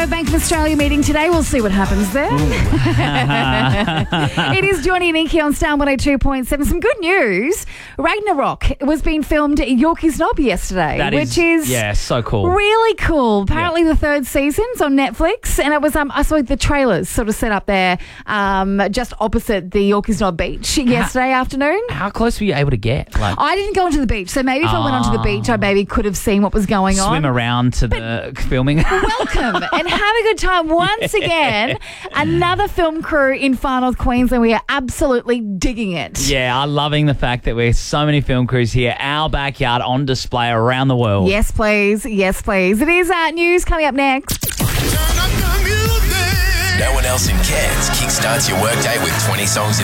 Reserve Bank of Australia meeting today. We'll see what happens there. It is Johnny and Inky on Star 102.7. Some good news. Ragnarok was being filmed at Yorkeys Knob yesterday, which is so cool. Really cool. Apparently the third season's on Netflix, and it was I saw the trailers sort of set up there just opposite the Yorkeys Knob beach yesterday afternoon. How close were you able to get? Like, I didn't go onto the beach, so maybe if I went onto the beach, I maybe could have seen what was going on. Swim around to the filming. Welcome and have a good time once again. Another film crew in Far North Queensland. We are absolutely digging it. Yeah, I'm loving the fact that we're so many film crews here, our backyard on display around the world. Yes, please. Yes, please. It is news coming up next. No one else in Cairns kickstarts your workday with 20 songs in